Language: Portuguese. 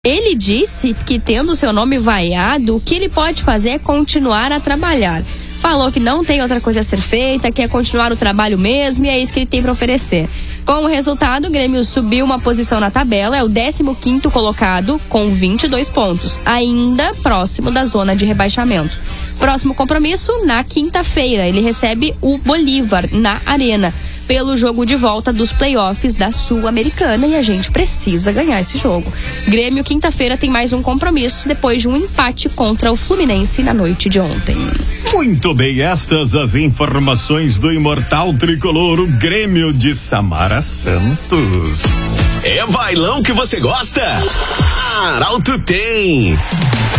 Ele disse que, tendo seu nome vaiado, o que ele pode fazer é continuar a trabalhar. Falou que não tem outra coisa a ser feita, quer continuar o trabalho mesmo e é isso que ele tem para oferecer. Com o resultado, o Grêmio subiu uma posição na tabela, é o 15º colocado com 22 pontos, ainda próximo da zona de rebaixamento. Próximo compromisso, na quinta-feira, ele recebe o Bolívar na Arena, pelo jogo de volta dos playoffs da Sul-Americana, e a gente precisa ganhar esse jogo. Grêmio, quinta-feira, tem mais um compromisso depois de um empate contra o Fluminense na noite de ontem. Muito bem, estas as informações do imortal tricolor, o Grêmio de Samara Santos. É bailão que você gosta? Arauto tem!